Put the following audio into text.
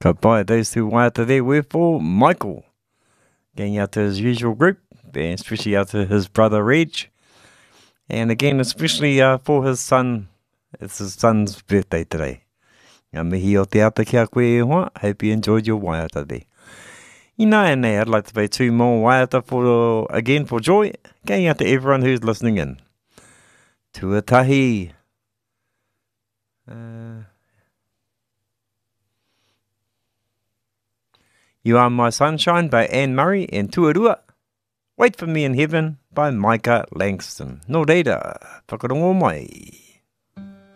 Ka pai those two waiata there were for Michael. Going out to his usual group, and especially out to his brother Reg. And again, especially for his son. It's his son's birthday today. Ngā mihi o te ata kia koe e hoa. Hope you enjoyed your waiata there. And I'd like to pay two more waiata for Joy. Going out to everyone who's listening in. Tuatahi. You Are My Sunshine by Anne Murray and Tuarua. Wait for Me in Heaven by Micah Langston. Nō reira, whakarongo mai.